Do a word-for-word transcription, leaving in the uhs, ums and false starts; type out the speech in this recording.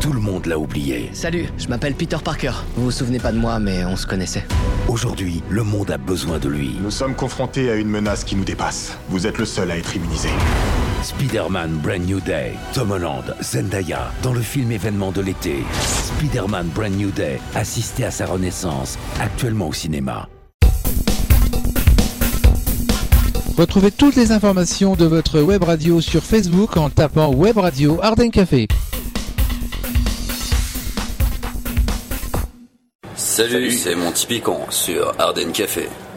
Tout le monde l'a oublié. Salut, je m'appelle Peter Parker. Vous vous souvenez pas de moi, mais on se connaissait. Aujourd'hui, le monde a besoin de lui. Nous sommes confrontés à une menace qui nous dépasse. Vous êtes le seul à être immunisé. Spider-Man Brand New Day. Tom Holland, Zendaya, dans le film événement de l'été. Spider-Man Brand New Day, assistez à sa renaissance, actuellement au cinéma. Retrouvez toutes les informations de votre web radio sur Facebook en tapant Web Radio Ardennes Café. Salut, c'est mon Typicon sur Ardennes Café.